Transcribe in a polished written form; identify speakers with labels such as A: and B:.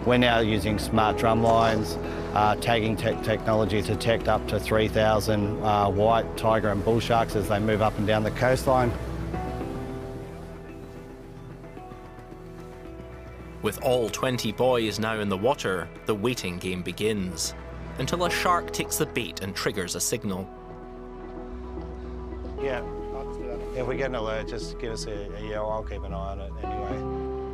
A: We're now using smart drum lines, tagging technology to detect up to 3,000 white, tiger and bull sharks as they move up and down the coastline.
B: With all 20 buoys now in the water, the waiting game begins, until a shark takes the bait and triggers a signal.
A: Yeah, if we get an alert, just give us a yell. I'll keep an eye on it anyway.